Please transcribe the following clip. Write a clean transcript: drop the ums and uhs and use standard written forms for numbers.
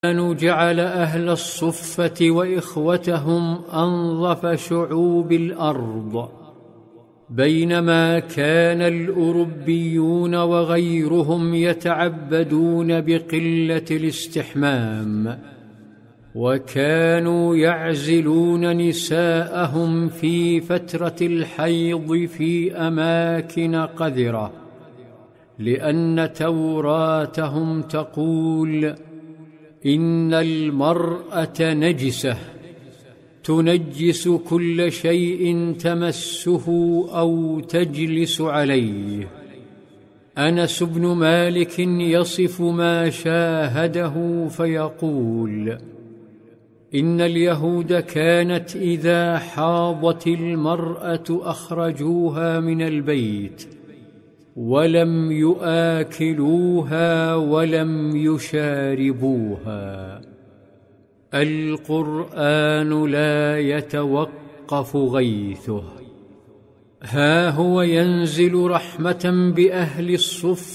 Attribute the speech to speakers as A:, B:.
A: جعل أهل الصفة وإخوتهم أنظف شعوب الأرض، بينما كان الأوروبيون وغيرهم يتعبدون بقلة الاستحمام، وكانوا يعزلون نساءهم في فترة الحيض في أماكن قذرة، لأن توراتهم تقول: إن المرأة نجسة تنجس كل شيء تمسه أو تجلس عليه. أنس بن مالك يصف ما شاهده فيقول: إن اليهود كانت إذا حاضت المرأة أخرجوها من البيت، ولم يؤكلوها ولم يشاربوها. القرآن لا يتوقف غيثه، ها هو ينزل رحمة بأهل الصف